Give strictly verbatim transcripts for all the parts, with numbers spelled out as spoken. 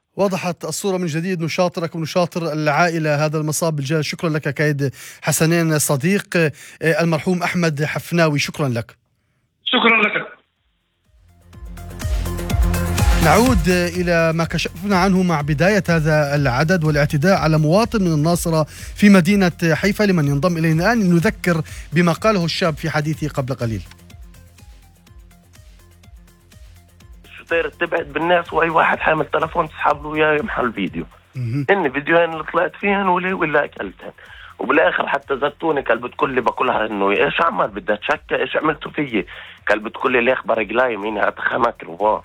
وضحت الصورة من جديد. نشاطرك ونشاطر العائلة هذا المصاب بالجلل. شكرا لك كايد حسنين صديق المرحوم أحمد حفناوي، شكرا لك. شكرا لك. نعود إلى ما كشفنا عنه مع بداية هذا العدد والاعتداء على مواطن من الناصرة في مدينة حيفا. لمن ينضم إلينا الآن نذكر بما قاله الشاب في حديثه قبل قليل. الستير تبعد بالناس، واي واحد حامل تلفون تسحب له اياه يمحى الفيديو. اني فيديوهين اللي طلعت فيهن ولا ولا اكلتهن، وبالاخر حتى زتوني كلبة كلي بقولها انه ايش عمل بدها تشكى، ايش عملتوا فيي؟ كلبة كلي ليه اخبار رجلاي مين اتخمك روا.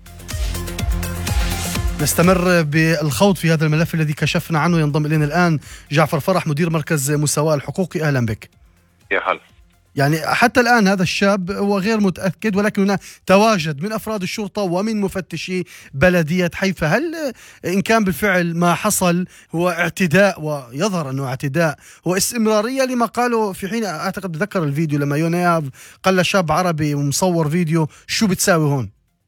نستمر بالخوض في هذا الملف الذي كشفنا عنه. ينضم إلينا الآن جعفر فرح مدير مركز مساواة الحقوقي. أهلا بك. يا هلا. يعني حتى الآن هذا الشاب هو غير متأكد، ولكن هنا تواجد من أفراد الشرطة ومن مفتشي بلدية حيفا. هل إن كان بالفعل ما حصل هو اعتداء، ويظهر أنه اعتداء، هو استمرارية لما قالوا في حين أعتقد بذكر الفيديو لما يونياف قال شاب عربي ومصور فيديو شو بتساوي هون؟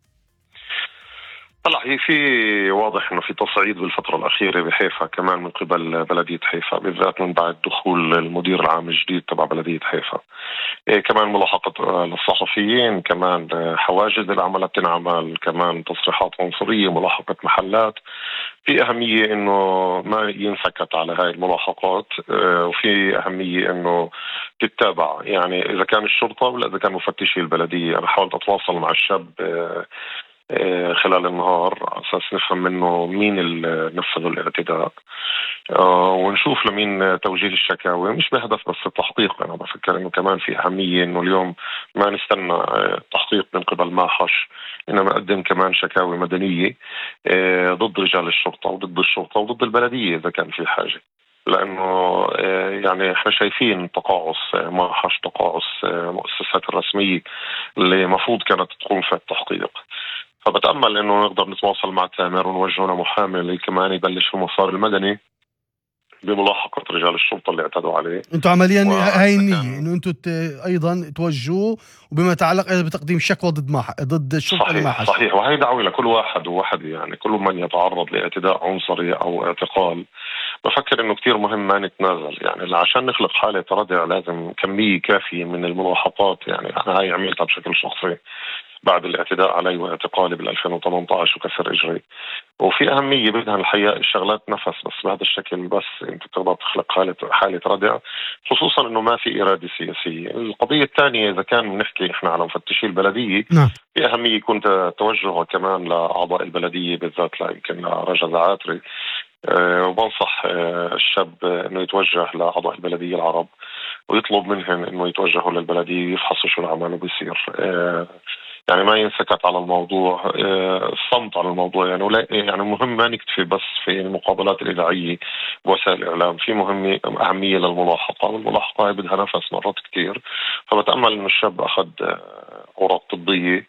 طلع هي في واضح انه في تصعيد بالفتره الاخيره بحيفا كمان من قبل بلديه حيفا، بالذات من بعد دخول المدير العام الجديد تبع بلديه حيفا. إيه كمان ملاحقه للصحفيين، كمان حواجز اللي عملت تنعمل، كمان تصريحات عنصريه، ملاحقه محلات. في اهميه انه ما ينسكت على هاي الملاحقات، وفي اهميه انه تتابع، يعني اذا كان الشرطه ولا اذا كان مفتشي البلديه. انا حاولت اتواصل مع الشاب خلال النهار على أساس نفهم منه مين اللي نفذ الاعتداء ونشوف لمين توجيه الشكاوي، مش بهدف بس التحقيق. أنا بفكر إنه كمان في أهمية إنه اليوم ما نستنى تحقيق من قبل ماحش، إنما نقدم كمان شكاوي مدنية ضد رجال الشرطة وضد الشرطة وضد البلدية إذا كان في حاجة، لأنه يعني إحنا شايفين تقاعس ماحش، تقاعس مؤسسات الرسمية اللي مفروض كانت تقوم في التحقيق. فبتأمل إنه نقدر نتواصل مع تامر ونوجه له محامي اللي كمان يبلش في المسار المدني بملاحقة رجال الشرطة اللي اعتدوا عليه. أنتم عمليا هاي النية إنه أنتم أيضا توجهوا وبما يتعلق أيضا بتقديم شكوى ضد ماح ضد الشرطة. صحيح الماحش. صحيح، وهي دعوة لكل واحد وواحد، يعني كل من يتعرض لاعتداء عنصري أو اعتقال. بفكر إنه كتير مهم ما نتنازل، يعني عشان نخلق حالة ردع لازم كمية كافية من الملاحقات. يعني أنا هاي عملتها بشكل شخصي بعد الاعتداء علي واعتقالي بال ألفين وثمانية عشر وكسر اجري. وفي اهميه بدها الحقيقه الشغلات نفس، بس بهذا الشكل بس انت بتقدر تخلق حاله حاله ردع، خصوصا انه ما في اراده سياسيه. القضيه الثانيه اذا كان بنحكي احنا على مفتشي البلديه، نعم. في اهميه كنت توجهه كمان لاعضاء البلديه، بالذات لا يمكن رجا زعاتري. أه وبنصح أه الشاب انه يتوجه لاعضاء البلديه العرب ويطلب منهم انه يتوجهوا للبلديه ويفحصوا شو العمل بيصير. أه يعني ما ينسكت على الموضوع، الصمت على الموضوع. يعني ولا يعني مهم ما نكتفي بس في المقابلات الإذاعية بوسائل الإعلام، في مهمة أهمية للملاحقة، والملاحقة بدها نفس مرات كتير. فبتأمل إنه الشاب أخذ أوراق طبية،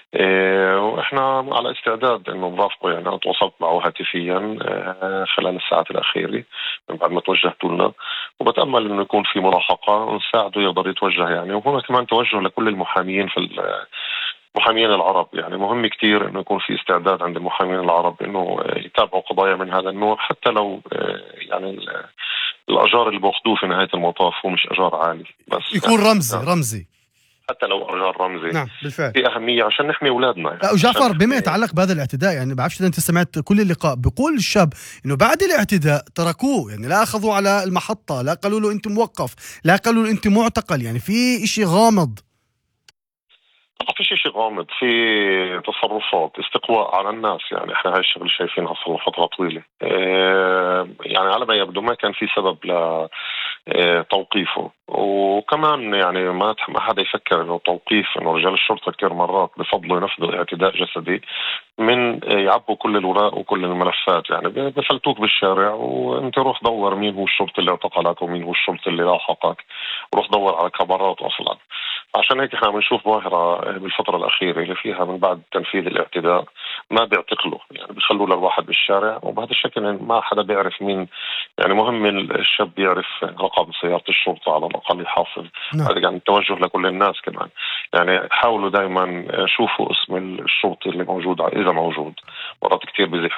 وإحنا على استعداد إنه نرافقه. يعني أنا تواصلت معه هاتفيا خلال الساعات الأخيرة من بعد ما توجهت لنا، وبتأمل إنه يكون في ملاحقة ونساعده يقدر يتوجه. يعني وهنا كمان توجه لكل المحاميين في محامين العرب، يعني مهم كتير انه يكون في استعداد عند المحامين العرب انه يتابعوا قضايا من هذا النوع، حتى لو يعني الاجار اللي باخذوه في نهايه المطاف هو مش اجار عالي، بس يكون يعني رمزي يعني رمزي حتى لو اجار رمزي. نعم بالفعل في اهميه عشان نحمي اولادنا. يعني لا وجعفر بما يتعلق بهذا الاعتداء، يعني بعرفش اذا انت سمعت كل اللقاء، بيقول الشاب انه بعد الاعتداء تركوه، يعني لا اخذوا على المحطه، لا قالوا له انت موقف، لا قالوا له انت معتقل، يعني في اشي غامض. ما في شيء غامض، في تصرفات استقواء على الناس. يعني احنا هاي الشغله شايفينها صار فتره طويله. اه يعني على ما يبدو ما كان في سبب لتوقيفه، وكمان يعني ما ما حدا يفكر انه توقيف انه رجال الشرطه كثير مرات بفضلوا ينفذوا اعتداء جسدي من يعبوا كل الوراق وكل الملفات. يعني بفلتوك بالشارع وانت روح دور مين هو الشرطي اللي اعتقلك ومين هو الشرطي اللي لاحقك، وروح دور على كاميرات اصلا. عشان هيك احنا بنشوف ظاهرة بالفترة الأخيرة اللي فيها من بعد تنفيذ الاعتداء ما بيعتقلوا، يعني بيخلوا للواحد بالشارع، وبهذا الشكل ما حدا بيعرف مين. يعني مهم الشاب يعرف رقم سيارة الشرطة على الأقل يحافظ. نعم. يعني التوجه لكل الناس كمان، يعني حاولوا دائما شوفوا اسم الشرطي اللي موجود إذا موجود. مرات كتير بيزحوا